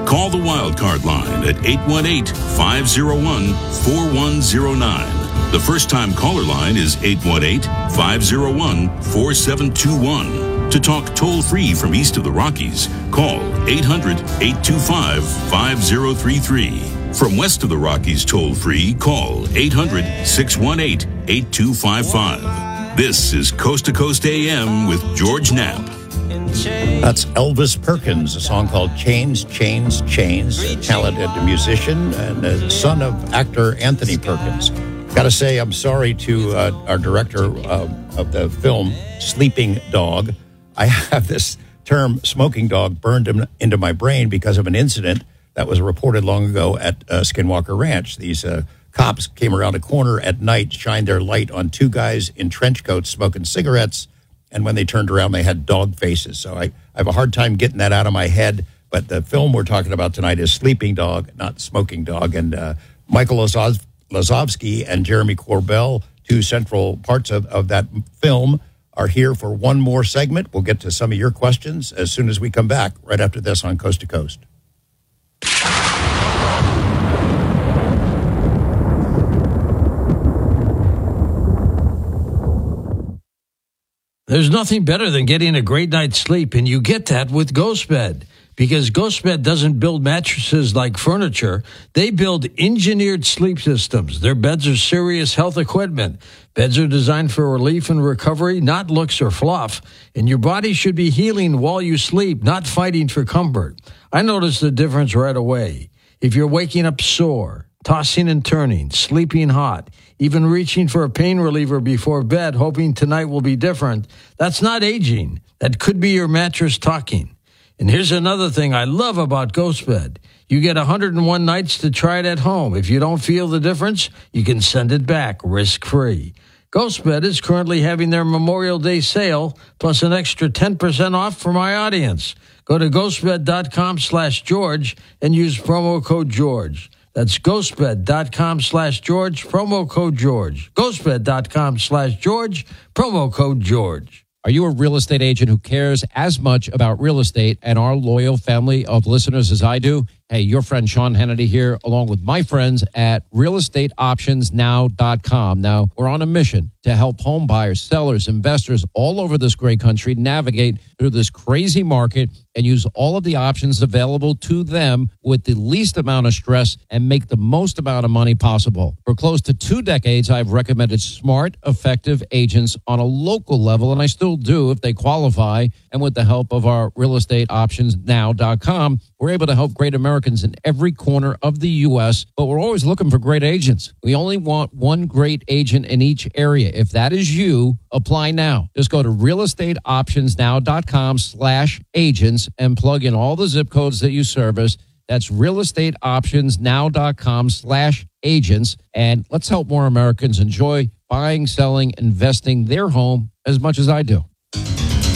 Call the Wildcard line at 818-501-4109. The first-time caller line is 818-501-4721. To talk toll-free from east of the Rockies, call 800-825-5033. From west of the Rockies toll-free, call 800-618-8255. This is Coast to Coast AM with George Knapp. That's Elvis Perkins, a song called Chains, Chains, Chains, a talented musician and the son of actor Anthony Perkins. Got to say, I'm sorry to our director of the film Sleeping Dog. I have this term, smoking dog, burned into my brain because of an incident that was reported long ago at Skinwalker Ranch. These cops came around a corner at night, shined their light on two guys in trench coats smoking cigarettes, and when they turned around, they had dog faces. So I have a hard time getting that out of my head, but the film we're talking about tonight is Sleeping Dog, not Smoking Dog, and Michael Lazovsky and Jeremy Corbell, two central parts of that film, are here for one more segment. We'll get to some of your questions as soon as we come back, right after this on Coast to Coast. There's nothing better than getting a great night's sleep, and you get that with GhostBed. Because GhostBed doesn't build mattresses like furniture. They build engineered sleep systems. Their beds are serious health equipment. Beds are designed for relief and recovery, not looks or fluff. And your body should be healing while you sleep, not fighting for comfort. I noticed the difference right away. If you're waking up sore, tossing and turning, sleeping hot, even reaching for a pain reliever before bed, hoping tonight will be different, that's not aging. That could be your mattress talking. And here's another thing I love about GhostBed. You get 101 nights to try it at home. If you don't feel the difference, you can send it back risk-free. GhostBed is currently having their Memorial Day sale, plus an extra 10% off for my audience. Go to ghostbed.com/George and use promo code George. That's ghostbed.com/George, promo code George. Ghostbed.com/George, promo code George. Are you a real estate agent who cares as much about real estate and our loyal family of listeners as I do? Hey, your friend Sean Hannity here, along with my friends at realestateoptionsnow.com. Now, we're on a mission to help home buyers, sellers, investors all over this great country navigate through this crazy market and use all of the options available to them with the least amount of stress and make the most amount of money possible. For close to 2 decades, I've recommended smart, effective agents on a local level, and I still do if they qualify. And with the help of our realestateoptionsnow.com, we're able to help great Americans in every corner of the U.S., but we're always looking for great agents. We only want one great agent in each area. If that is you, apply now. Just go to realestateoptionsnow.com/agents and plug in all the zip codes that you service. That's realestateoptionsnow.com/agents. And let's help more Americans enjoy buying, selling, investing their home as much as I do.